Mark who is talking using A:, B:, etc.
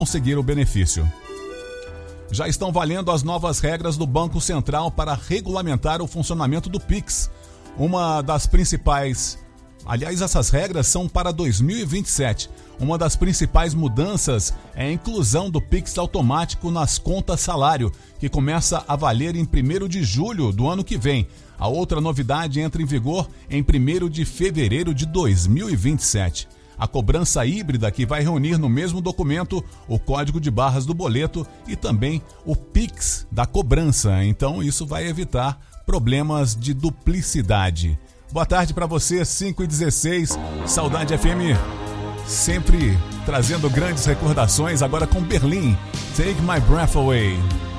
A: conseguir o benefício. Já estão valendo as novas regras do Banco Central para regulamentar o funcionamento do Pix. Uma das principais... Aliás, essas regras são para 2027. Uma das principais mudanças é a inclusão do Pix automático nas contas salário, que começa a valer em 1º de julho do ano que vem. A outra novidade entra em vigor em 1º de fevereiro de 2027. A cobrança híbrida, que vai reunir no mesmo documento o código de barras do boleto e também o Pix da cobrança. Então isso vai evitar problemas de duplicidade. Boa tarde para você, 5h16, Saudade FM, sempre trazendo grandes recordações, agora com Berlim, Take My Breath Away.